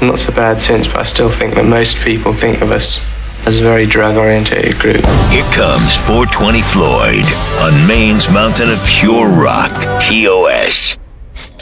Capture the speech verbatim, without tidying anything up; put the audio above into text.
not so bad since, but I still think that most people think of us as a very drug-orientated group. Here comes four twenty Floyd on Maine's mountain of pure rock, T O S.